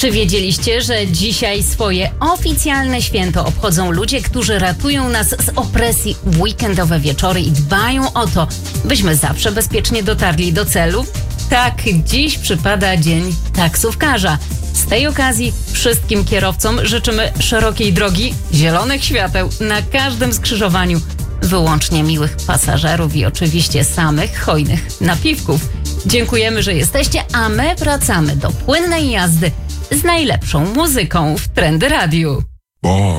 Czy wiedzieliście, że dzisiaj swoje oficjalne święto obchodzą ludzie, którzy ratują nas z opresji w weekendowe wieczory i dbają o to, byśmy zawsze bezpiecznie dotarli do celu? Tak, dziś przypada Dzień Taksówkarza. Z tej okazji wszystkim kierowcom życzymy szerokiej drogi, zielonych świateł na każdym skrzyżowaniu, wyłącznie miłych pasażerów i oczywiście samych hojnych napiwków. Dziękujemy, że jesteście, a my wracamy do płynnej jazdy z najlepszą muzyką w Trendy Radiu.